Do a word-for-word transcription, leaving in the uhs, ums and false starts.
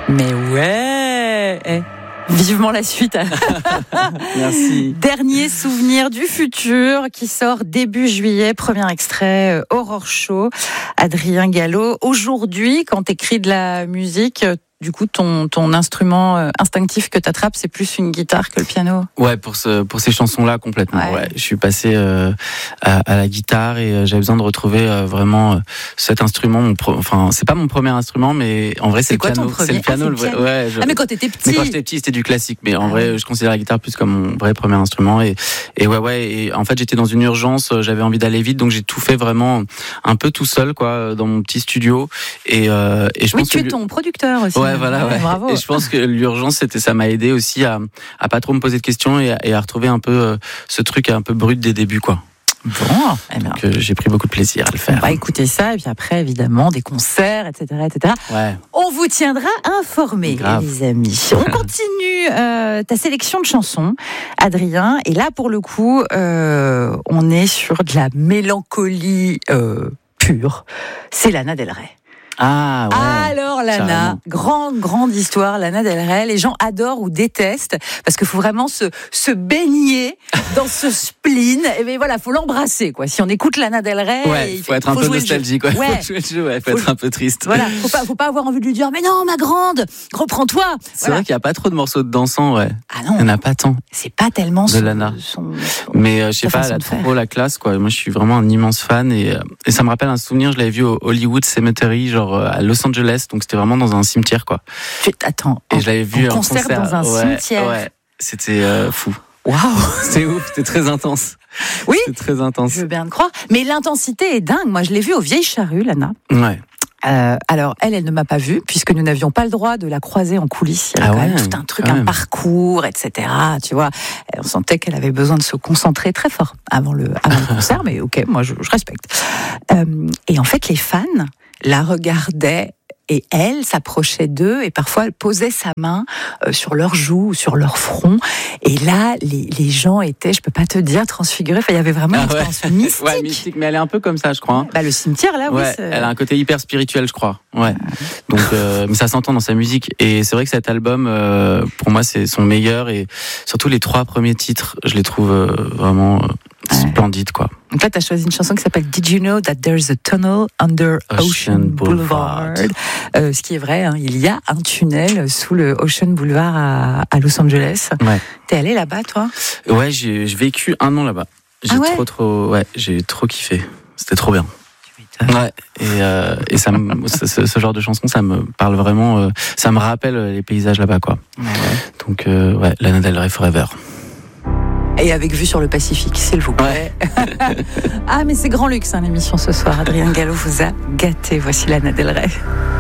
Mais ouais eh. Vivement la suite. Merci. Dernier souvenir du futur qui sort début juillet. Premier extrait, euh, Aurore Show. Adrien Gallo. Aujourd'hui, quand t'écris de la musique, du coup, ton, ton instrument euh, instinctif que t'attrapes, c'est plus une guitare que le piano. Ouais, pour ce, pour ces chansons-là, complètement. Ouais. Ouais. Je suis passé euh, à, à la guitare et euh, j'avais besoin de retrouver euh, vraiment euh, cet instrument. Mon pro... Enfin, c'est pas mon premier instrument, mais en vrai, c'est, c'est le quoi, piano. Ton premier c'est le piano. Ah, le vrai. piano. Ouais, je... Ah, mais quand t'étais petit. Mais quand j'étais petit, c'était du classique. Mais en ah, vrai, ouais. je considère la guitare plus comme mon vrai premier instrument. Et, et ouais, ouais. Et en fait, j'étais dans une urgence. J'avais envie d'aller vite, donc j'ai tout fait vraiment un peu tout seul, quoi, dans mon petit studio. Et, euh, et je oui, pense tu que es ton producteur aussi. Ouais, voilà. Ouais. Bravo. Et je pense que l'urgence, c'était, ça m'a aidé aussi à, à pas trop me poser de questions et à, et à retrouver un peu euh, ce truc un peu brut des débuts, quoi. Bon, eh bien. Donc euh, j'ai pris beaucoup de plaisir à le faire. On va écouter ça et puis après, évidemment, des concerts, et cetera, et cetera. Ouais. On vous tiendra informés, Grave. les amis. On continue euh, ta sélection de chansons, Adrien. Et là, pour le coup, euh, on est sur de la mélancolie euh, pure. C'est Lana Del Rey. Ah ouais. Alors Lana, carrément. grande grande histoire, Lana Del Rey. Les gens adorent ou détestent parce qu'il faut vraiment se se baigner dans ce spleen. Et bien voilà, faut l'embrasser quoi. Si on écoute Lana Del Rey, ouais, il faut, faut être un faut peu nostalgique, quoi. Ouais. Faut jouer le jeu, ouais. Faut, faut être un peu triste. Voilà, faut pas faut pas avoir envie de lui dire mais non ma grande, reprends-toi. C'est voilà. vrai qu'il y a pas trop de morceaux de dansant, ouais. Ah non. Il y en a pas tant. C'est pas tellement de son, Lana. Son, son, mais euh, je sais pas, elle a trop la classe quoi. Moi je suis vraiment un immense fan et euh, et ça me rappelle un souvenir, je l'avais vu au Hollywood Cemetery, genre euh, à Los Angeles. Donc c'était vraiment dans un cimetière quoi. Tu, attends. Et je l'avais vu en concert, concert dans un ouais, cimetière. Ouais, c'était euh, fou. Waouh, c'était ouf, c'était très intense. Oui, c'était très intense. Je veux bien te croire. Mais l'intensité est dingue. Moi je l'ai vue aux Vieilles Charrues, Lana. Ouais. Euh, alors elle, elle ne m'a pas vue puisque nous n'avions pas le droit de la croiser en coulisses. Il y avait ah quand ouais, même tout un truc, un même. parcours, et cetera. Tu vois, on sentait qu'elle avait besoin de se concentrer très fort avant le, avant le concert. Mais ok, moi je, je respecte. Euh, et en fait, les fans la regardaient. Et elle s'approchait d'eux et parfois elle posait sa main euh, sur leur joue ou sur leur front. Et là, les, les gens étaient, je peux pas te dire, transfigurés. Enfin, il y avait vraiment ah une ouais. expérience mystique. Ouais, mystique, mais elle est un peu comme ça, je crois. Hein. Bah, le cimetière, là, ouais, oui. C'est... Elle a un côté hyper spirituel, je crois. Ouais. Donc, euh, mais ça s'entend dans sa musique. Et c'est vrai que cet album, euh, pour moi, c'est son meilleur. Et surtout les trois premiers titres, je les trouve euh, vraiment euh, splendides, quoi. Donc là, tu as choisi une chanson qui s'appelle Did You Know That There's a Tunnel Under Ocean, Ocean Boulevard, Boulevard. Euh, ce qui est vrai, hein, il y a un tunnel sous le Ocean Boulevard à, à Los Angeles. Ouais. T'es allé là-bas, toi ? Ouais, j'ai, j'ai vécu un an là-bas. J'ai ah ouais trop, trop, ouais, j'ai trop kiffé. C'était trop bien. Ouais, et, euh, et ça me, ce, ce genre de chanson, ça me parle vraiment, euh, ça me rappelle les paysages là-bas, quoi. Ouais. Donc, euh, ouais, Lana Del Rey Forever. Et avec vue sur le Pacifique, s'il vous plaît. Ouais. Ah, mais c'est grand luxe, hein, l'émission ce soir. Adrien Gallo vous a gâté. Voici Lana Del Rey.